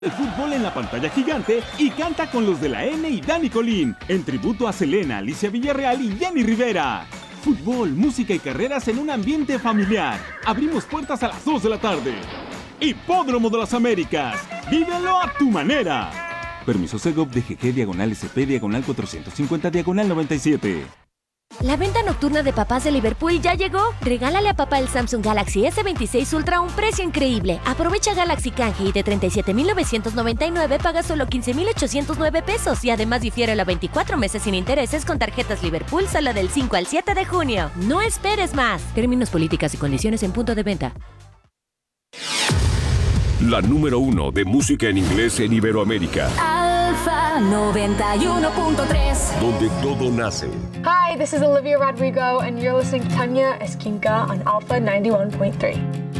El fútbol en la pantalla gigante y canta con los de la N y Dani Colín, en tributo a Selena, Alicia Villarreal y Jenny Rivera. Fútbol, música y carreras en un ambiente familiar. Abrimos puertas a las 2 de la tarde. Hipódromo de las Américas. Vívelo a tu manera. Permiso Segov DGG /SP /450 /97. La venta nocturna de papás de Liverpool ya llegó. Regálale a papá el Samsung Galaxy S26 Ultra a un precio increíble. Aprovecha Galaxy Canje y de 37,999 paga solo 15,809 pesos y además difiérelo a 24 meses sin intereses con tarjetas Liverpool solo del 5 al 7 de junio. No esperes más. Términos, políticas y condiciones en punto de venta. La número 1 de música en inglés en Iberoamérica. Alfa 91.3. Donde todo nace. Hi, this is Olivia Rodrigo, and you're listening to Tanya Esquinca on Alpha 91.3.